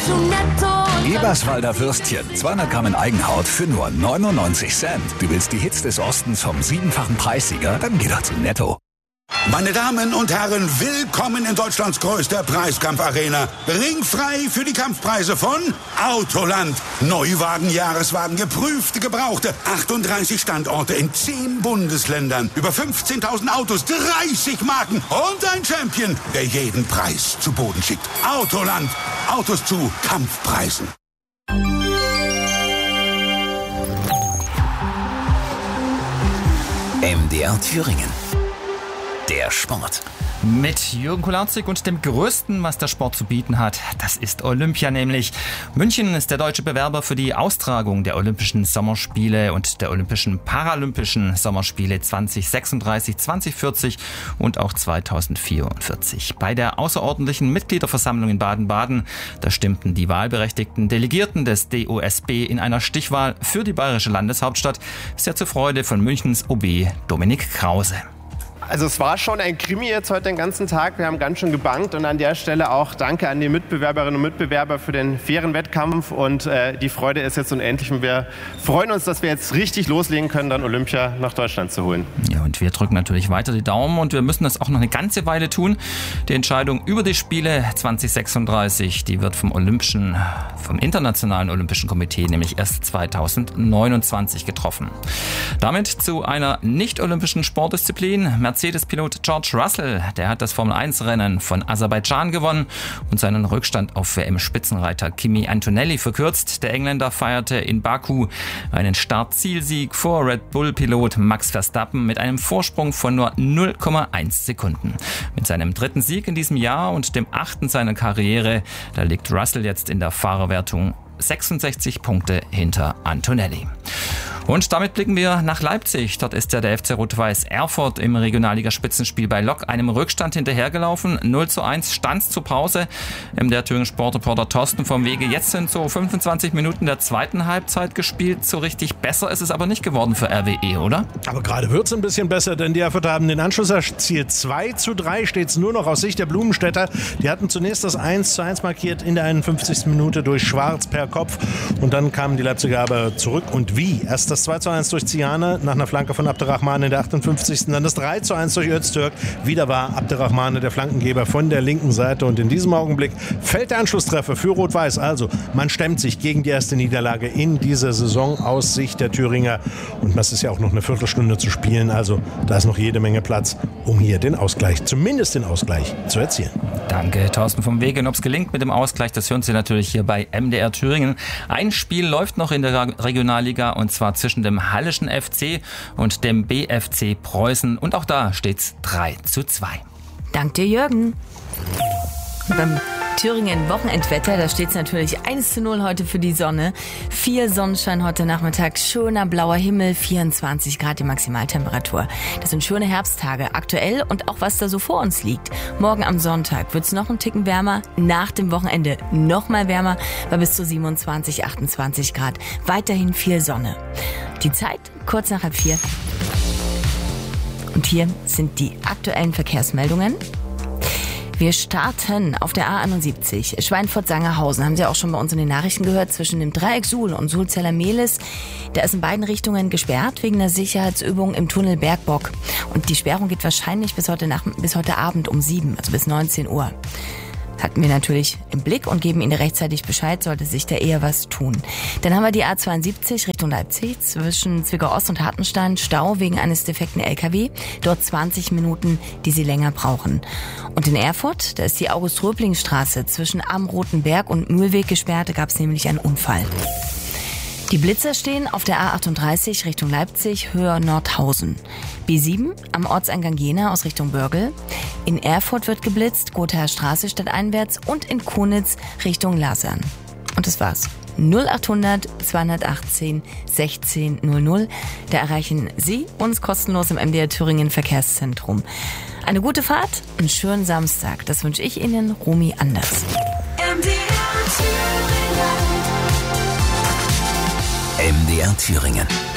zu netto. Eberswalder Würstchen, 200 Gramm in Eigenhaut für nur 99 Cent. Du willst die Hits des Ostens vom 7-fachen Preissieger? Dann geh doch zu Netto. Meine Damen und Herren, willkommen in Deutschlands größter Preiskampfarena. Ringfrei für die Kampfpreise von Autoland. Neuwagen, Jahreswagen, geprüfte, gebrauchte. 38 Standorte in 10 Bundesländern. Über 15.000 Autos, 30 Marken und ein Champion, der jeden Preis zu Boden schickt. Autoland. Autos zu Kampfpreisen. MDR Thüringen. Der Sport. Mit Jürgen Kularczyk und dem Größten, was der Sport zu bieten hat, das ist Olympia nämlich. München ist der deutsche Bewerber für die Austragung der Olympischen Sommerspiele und der Olympischen Paralympischen Sommerspiele 2036, 2040 und auch 2044. Bei der außerordentlichen Mitgliederversammlung in Baden-Baden, da stimmten die wahlberechtigten Delegierten des DOSB in einer Stichwahl für die bayerische Landeshauptstadt sehr zur Freude von Münchens OB Dominik Krause. Also es war schon ein Krimi jetzt heute den ganzen Tag. Wir haben ganz schön gebankt und an der Stelle auch danke an die Mitbewerberinnen und Mitbewerber für den fairen Wettkampf und die Freude ist jetzt unendlich und wir freuen uns, dass wir jetzt richtig loslegen können, dann Olympia nach Deutschland zu holen. Ja, und wir drücken natürlich weiter die Daumen und wir müssen das auch noch eine ganze Weile tun. Die Entscheidung über die Spiele 2036, die wird vom Internationalen Olympischen Komitee nämlich erst 2029 getroffen. Damit zu einer nicht-olympischen Sportdisziplin. Mercedes-Pilot George Russell, der hat das Formel-1-Rennen von Aserbaidschan gewonnen und seinen Rückstand auf WM-Spitzenreiter Kimi Antonelli verkürzt. Der Engländer feierte in Baku einen Start-Zielsieg vor Red Bull-Pilot Max Verstappen mit einem Vorsprung von nur 0,1 Sekunden. Mit seinem 3. Sieg in diesem Jahr und dem 8. seiner Karriere, da liegt Russell jetzt in der Fahrerwertung 66 Punkte hinter Antonelli. Und damit blicken wir nach Leipzig. Dort ist der FC Rot-Weiß Erfurt im Regionalliga-Spitzenspiel bei Lok einem Rückstand hinterhergelaufen. 0:1 stand zur Pause. Der Thüringer Sportreporter Thorsten vom Wege. Jetzt sind so 25 Minuten der zweiten Halbzeit gespielt. So richtig besser ist es aber nicht geworden für RWE, oder? Aber gerade wird es ein bisschen besser, denn die Erfurter haben den Anschluss erzielt. 2:3 steht es nur noch aus Sicht der Blumenstädter. Die hatten zunächst das 1:1 markiert in der 51. Minute durch Schwarz per Kopf. Und dann kamen die Leipziger aber zurück. Und wie? Erst das 2:1 durch Ziane nach einer Flanke von Abderrahmane in der 58. Dann das 3:1 durch Öztürk. Wieder war Abderrahmane der Flankengeber von der linken Seite. Und in diesem Augenblick fällt der Anschlusstreffer für Rot-Weiß. Also man stemmt sich gegen die erste Niederlage in dieser Saison aus Sicht der Thüringer. Und das ist ja auch noch eine Viertelstunde zu spielen. Also da ist noch jede Menge Platz, um hier den Ausgleich, zumindest den Ausgleich, zu erzielen. Danke, Thorsten vom Wege. Und ob es gelingt mit dem Ausgleich, das hören Sie natürlich hier bei MDR Thüringen. Ein Spiel läuft noch in der Regionalliga und zwar zwischen dem Halleschen FC und dem BFC Preußen. Und auch da steht's 3:2. Dank dir, Jürgen. Beim Thüringen-Wochenendwetter, da steht es natürlich 1:0 heute für die Sonne. 4 Sonnenschein heute Nachmittag, schöner blauer Himmel, 24 Grad die Maximaltemperatur. Das sind schöne Herbsttage, aktuell und auch was da so vor uns liegt. Morgen am Sonntag wird es noch einen Ticken wärmer, nach dem Wochenende noch mal wärmer, bei bis zu 27, 28 Grad. Weiterhin viel Sonne. Die Zeit kurz nach 3:30. Und hier sind die aktuellen Verkehrsmeldungen. Wir starten auf der A71 Schweinfurt-Sangerhausen. Haben Sie auch schon bei uns in den Nachrichten gehört, zwischen dem Dreieck Suhl und Sulzeller-Mehlis. Da ist in beiden Richtungen gesperrt wegen der Sicherheitsübung im Tunnel Bergbock. Und die Sperrung geht wahrscheinlich bis heute Abend um 7, also bis 19 Uhr. Hatten wir natürlich im Blick und geben Ihnen rechtzeitig Bescheid, sollte sich da eher was tun. Dann haben wir die A72 Richtung Leipzig zwischen Zwickau-Ost und Hartenstein. Stau wegen eines defekten LKW. Dort 20 Minuten, die Sie länger brauchen. Und in Erfurt, da ist die August-Röbling-Straße zwischen Am Roten Berg und Mühlweg gesperrt. Da gab es nämlich einen Unfall. Die Blitzer stehen auf der A38 Richtung Leipzig, Höher Nordhausen. B7 am Ortseingang Jena aus Richtung Börgel. In Erfurt wird geblitzt, Gothaer Straße stadteinwärts und in Konitz Richtung Lasern. Und das war's. 0800 218 16 00. Da erreichen Sie uns kostenlos im MDR Thüringen Verkehrszentrum. Eine gute Fahrt, einen schönen Samstag. Das wünsche ich Ihnen, Romy Anders. MDR Thüringen.